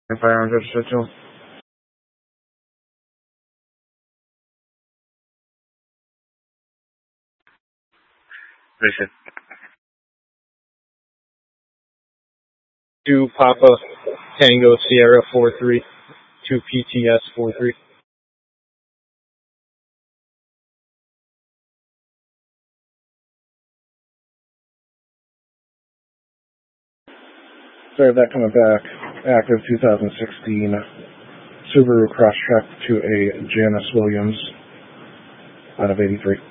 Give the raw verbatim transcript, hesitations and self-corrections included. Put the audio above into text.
Firearms registered to him. Mission. Two Papa Tango Sierra four three. Two P T S four three. Sorry, that coming back. Active two thousand sixteen Subaru Crosstrek to a Janice Williams out of eighty-three.